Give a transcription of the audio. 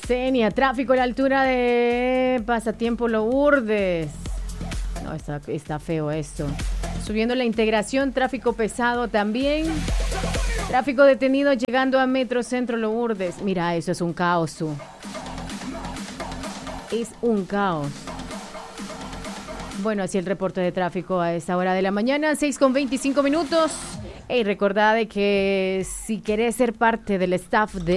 Senia, tráfico a la altura de Pasatiempo Lourdes. No, está feo esto. Subiendo la integración, tráfico pesado también. Tráfico detenido llegando a Metro Centro Lourdes. Mira, eso es un caos, tú. Es un caos. Bueno, así el reporte de tráfico a esta hora de la mañana, 6:25 minutos. Hey, recordad de que si querés ser parte del staff de